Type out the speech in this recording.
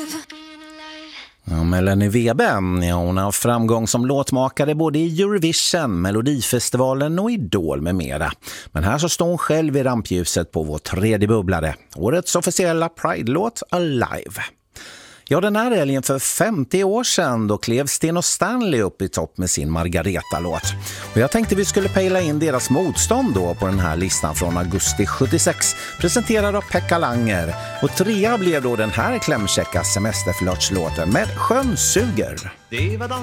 Ja, Melanie Weben, ja, hon har framgång som låtmakare både i Eurovision, Melodifestivalen och Idol med mera. Men här så står hon själv i rampljuset på vår tredje bubblare, årets officiella Pride-låt Alive. Ja, den här helgen för 50 år sedan då klev Sten och Stanley upp i topp med sin Margareta-låt. Och jag tänkte vi skulle pejla in deras motstånd då på den här listan från augusti 76, presenterad av Pekka Langer. Och trea blev då den här klämkäcka semesterflörtslåten med Sjön suger.